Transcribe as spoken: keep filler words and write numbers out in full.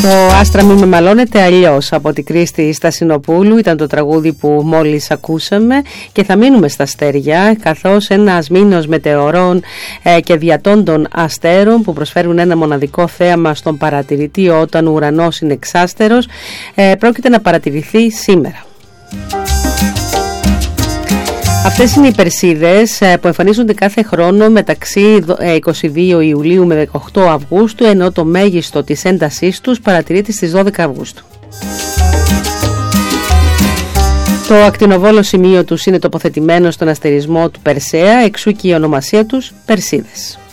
Το «Άστρα μη με μαλώνετε» αλλιώς από τη Κρίστη Στασινοπούλου ήταν το τραγούδι που μόλις ακούσαμε, και θα μείνουμε στα αστέρια, καθώς ένας μήνος μετεωρών ε, και διατόντων αστέρων που προσφέρουν ένα μοναδικό θέαμα στον παρατηρητή όταν ο ουρανός είναι εξάστερος ε, πρόκειται να παρατηρηθεί σήμερα. Αυτές είναι οι Περσίδες που εμφανίζονται κάθε χρόνο μεταξύ εικοστή δεύτερη Ιουλίου με δεκαοκτώ Αυγούστου, ενώ το μέγιστο της έντασής τους παρατηρείται στις δώδεκα Αυγούστου. Το ακτινοβόλο σημείο τους είναι τοποθετημένο στον αστερισμό του Περσέα, εξού και η ονομασία τους Περσίδες.